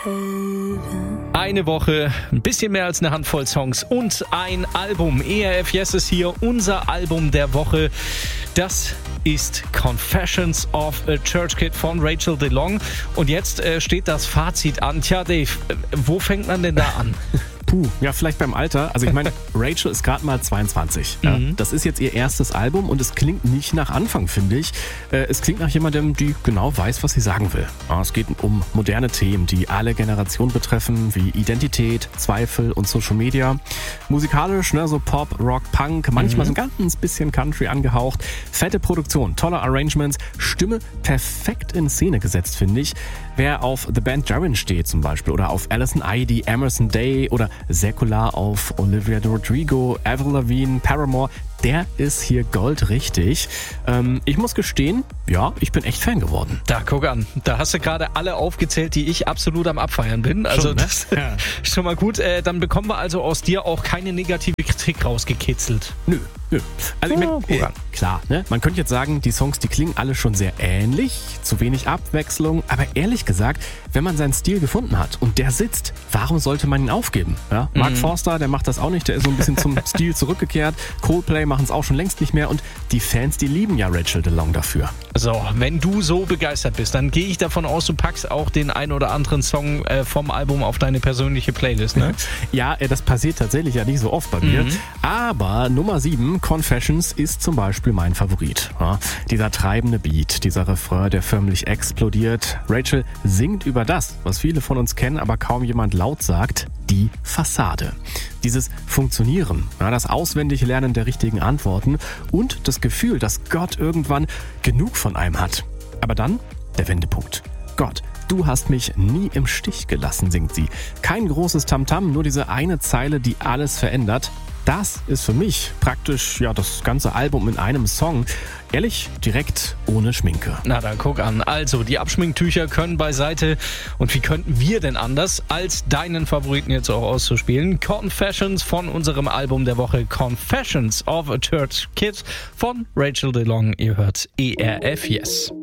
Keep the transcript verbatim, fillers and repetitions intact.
Eine Woche, ein bisschen mehr als eine Handvoll Songs und ein Album. E R F Yes ist hier, unser Album der Woche. Das ist Confessions of a Church Kid von Rachel DeLong. Und jetzt äh, steht das Fazit an. Tja, Dave, äh, wo fängt man denn da an? Puh, ja, vielleicht beim Alter. Also ich meine, Rachel ist gerade mal zweiundzwanzig. Ja. Mhm. Das ist jetzt ihr erstes Album und es klingt nicht nach Anfang, finde ich. Äh, es klingt nach jemandem, die genau weiß, was sie sagen will. Ja, es geht um moderne Themen, die alle Generationen betreffen, wie Identität, Zweifel und Social Media. Musikalisch, ne, so Pop, Rock, Punk, manchmal Mhm. so ein ganz bisschen Country angehaucht. Fette Produktion, tolle Arrangements, Stimme perfekt in Szene gesetzt, finde ich. Wer auf The Band Jarin steht zum Beispiel oder auf Alison Idey, Emerson Day oder säkular auf Olivia Rodrigo, Avril Lavigne, Paramore, der ist hier goldrichtig. Ähm, ich muss gestehen, ja, ich bin echt Fan geworden. Da, guck an. Da hast du gerade alle aufgezählt, die ich absolut am Abfeiern bin. Also Schon, ne? das Ja. ist schon mal gut. Äh, dann bekommen wir also aus dir auch keine negative Kritik rausgekitzelt. Nö, nö. Also ich Ja, mein, guck äh, an. klar, ne? Man könnte jetzt sagen, die Songs, die klingen alle schon sehr ähnlich, zu wenig Abwechslung, aber ehrlich gesagt, wenn man seinen Stil gefunden hat und der sitzt, warum sollte man ihn aufgeben? Ja? Mark Mhm. Forster, der macht das auch nicht, der ist so ein bisschen zum Stil zurückgekehrt. Coldplay machen es auch schon längst nicht mehr und die Fans, die lieben ja Rachel DeLong dafür. So, wenn du so begeistert bist, dann gehe ich davon aus, du packst auch den ein oder anderen Song äh, vom Album auf deine persönliche Playlist, ne? Ja, äh, das passiert tatsächlich ja nicht so oft bei mir. Mhm. Aber Nummer sieben, Confessions, ist zum Beispiel mein Favorit. Ja, dieser treibende Beat, dieser Refrain, der förmlich explodiert. Rachel singt über das, was viele von uns kennen, aber kaum jemand laut sagt, die Fassade. Dieses Funktionieren, ja, das auswendig Lernen der richtigen Antworten und das Gefühl, dass Gott irgendwann genug von einem hat. Aber dann der Wendepunkt. Gott, du hast mich nie im Stich gelassen, singt sie. Kein großes Tamtam, nur diese eine Zeile, die alles verändert. Das ist für mich praktisch ja das ganze Album in einem Song. Ehrlich, direkt ohne Schminke. Na dann guck an. Also, die Abschminktücher können beiseite. Und wie könnten wir denn anders, als deinen Favoriten jetzt auch auszuspielen? Confessions von unserem Album der Woche, Confessions of a Church Kid von Rachel DeLong. Ihr hört E R F Yes.